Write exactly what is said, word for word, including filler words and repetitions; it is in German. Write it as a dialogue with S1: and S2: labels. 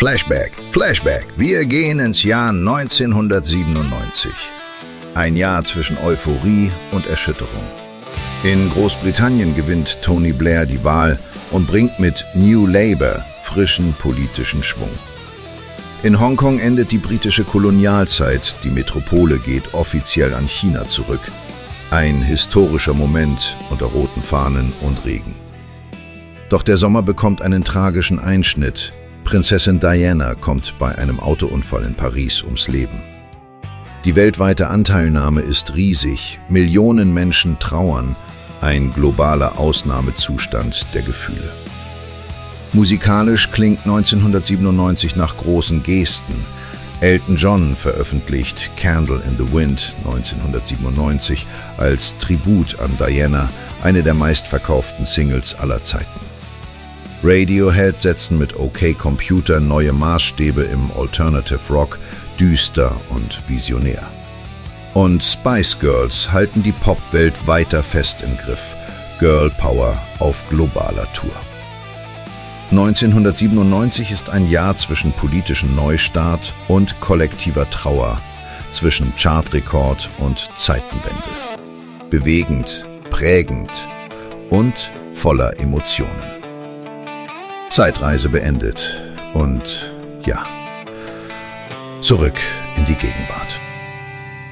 S1: Flashback, Flashback. Wir gehen ins Jahr neunzehnhundertsiebenundneunzig. Ein Jahr zwischen Euphorie und Erschütterung. In Großbritannien gewinnt Tony Blair die Wahl und bringt mit New Labour frischen politischen Schwung. In Hongkong endet die britische Kolonialzeit, die Metropole geht offiziell an China zurück. Ein historischer Moment unter roten Fahnen und Regen. Doch der Sommer bekommt einen tragischen Einschnitt. Prinzessin Diana kommt bei einem Autounfall in Paris ums Leben. Die weltweite Anteilnahme ist riesig, Millionen Menschen trauern, ein globaler Ausnahmezustand der Gefühle. Musikalisch klingt neunzehnhundertsiebenundneunzig nach großen Gesten. Elton John veröffentlicht Candle in the Wind neunzehnhundertsiebenundneunzig als Tribut an Diana, eine der meistverkauften Singles aller Zeiten. Radiohead setzen mit OK Computer neue Maßstäbe im Alternative Rock, düster und visionär. Und Spice Girls halten die Popwelt weiter fest im Griff. Girl Power auf globaler Tour. neunzehnhundertsiebenundneunzig ist ein Jahr zwischen politischem Neustart und kollektiver Trauer, zwischen Chartrekord und Zeitenwende. Bewegend, prägend und voller Emotionen. Zeitreise beendet und ja, zurück in die Gegenwart.